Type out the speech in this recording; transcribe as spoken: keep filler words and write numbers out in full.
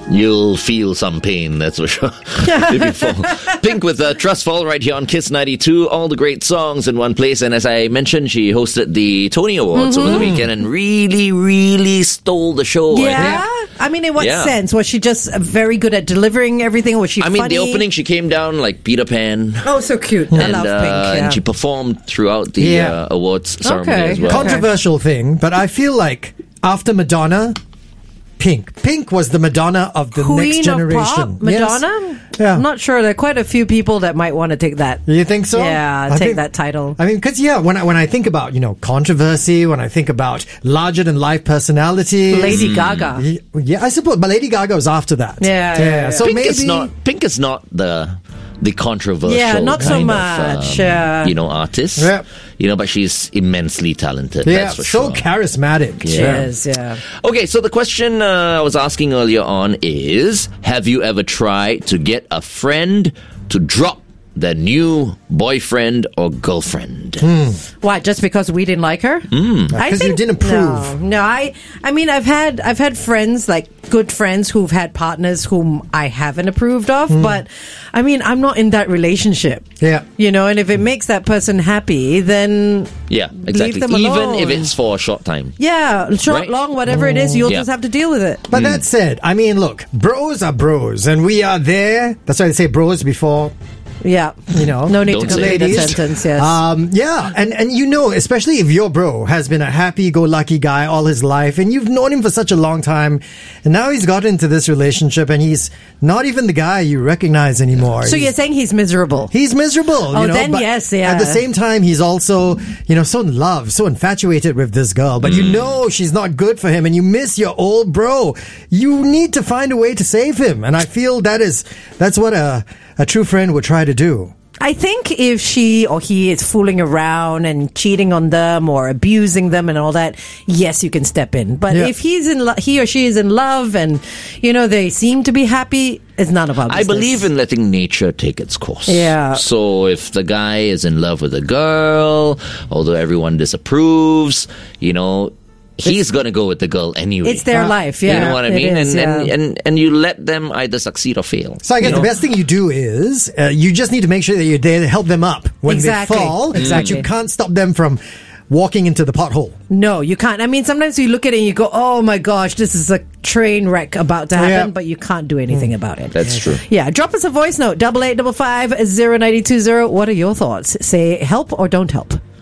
you'll feel some pain, that's for sure. If you fall. Pink with uh, Trust Fall right here on Kiss ninety-two. All the great songs in one place. And as I mentioned, she hosted the Tony Awards mm-hmm. over the weekend and really, really stole the show. Yeah? I, I mean, in what yeah. sense? Was she just very good at delivering everything? Was she I funny? mean, the opening, she came down like Peter Pan. Oh, so cute. And, I love uh, Pink. Yeah. And she performed throughout the yeah. uh, awards ceremony okay. as well. Controversial okay. thing, but I feel like after Madonna, Pink. Pink was the Madonna of the Queen next generation. Of pop? Madonna? Yes. Yeah. I'm not sure. There are quite a few people that might want to take that. You think so? Yeah, I take think, that title. I mean, because, yeah, when I, when I think about, you know, controversy, when I think about larger-than-life personalities. Lady mm. Gaga. Yeah, I suppose. But Lady Gaga was after that. Yeah. yeah, yeah. So Pink maybe... Is not, Pink is not the... the controversial yeah, not kind so much, of, um, yeah. you know, artist. Yeah. You know, but she's immensely talented. Yeah, that's for so sure. charismatic. She yeah. is, yeah. Okay, so the question uh, I was asking earlier on is, have you ever tried to get a friend to drop their new boyfriend or girlfriend? Mm. What? Just because we didn't like her? Mm. Because you didn't approve. No, no. I, I mean, I've had, I've had friends, like good friends, who've had partners whom I haven't approved of. Mm. But I mean, I'm not in that relationship. Yeah, you know, and if it makes that person happy, then yeah, exactly. Leave them Even alone. if it's for a short time. Yeah, short, right? long, whatever it is, you'll yeah. just have to deal with it. But Mm. that said, I mean, look, bros are bros, and we are there. That's why I say bros before. Yeah, you know, no need Don't to complete say the it. sentence. Yes, um, yeah, and and you know, especially if your bro has been a happy-go-lucky guy all his life, and you've known him for such a long time, and now he's got into this relationship, and he's not even the guy you recognize anymore. So he's, you're saying he's miserable? He's miserable. Oh, you know, then but yes, yeah. At the same time, he's also, you know, so in love, so infatuated with this girl, but mm. you know she's not good for him, and you miss your old bro. You need to find a way to save him, and I feel that is that's what a a true friend would try to do. I think if she or he is fooling around and cheating on them or abusing them and all that, yes, you can step in. But yeah. if he's in, lo- he or she is in love and, you know, they seem to be happy, it's none of our business. I believe in letting nature take its course. Yeah. So if the guy is in love with a girl, although everyone disapproves, you know, he's going to go with the girl anyway. It's their uh, life, yeah. You know what I mean? Is, and, yeah. and, and and you let them either succeed or fail. So I guess you the know? best thing you do is uh, you just need to make sure that you're there to help them up when exactly. they fall. Exactly. But you can't stop them from walking into the pothole. No, you can't. I mean, sometimes you look at it and you go, oh my gosh, this is a train wreck about to happen, yeah. but you can't do anything mm. about it. That's true. Yeah, drop us a voice note, double eight double five zero ninety two zero. What are your thoughts? Say help or don't help.